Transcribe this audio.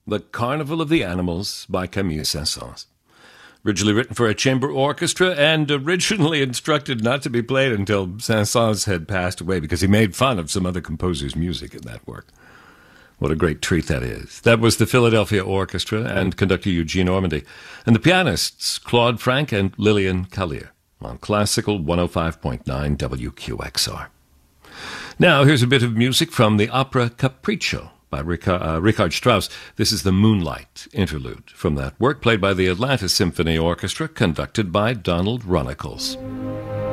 The Carnival of the Animals by Camille Saint-Saëns. Originally written for a chamber orchestra and originally instructed not to be played until Saint-Saëns had passed away because he made fun of some other composer's music in that work. What a great treat that is. That was the Philadelphia Orchestra and conductor Eugene Ormandy, and the pianists Claude Frank and Lillian Callier on Classical 105.9 WQXR. Now, here's a bit of music from the opera Capriccio by Richard Strauss. This is the Moonlight interlude from that work, played by the Atlanta Symphony Orchestra, conducted by Donald Runnicles.